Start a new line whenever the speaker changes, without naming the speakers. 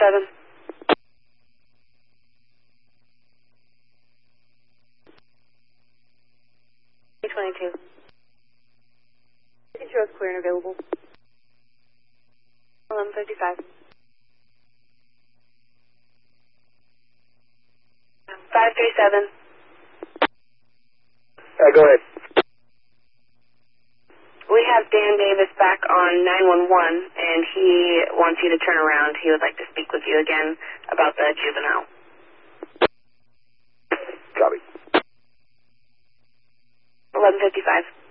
537. $22. Insurance clear and available. 1155. 537.
Go ahead.
We have Dan Davis back on 911, and he wants you to turn around. He would like to speak with you again about the juvenile.
Copy.
1155.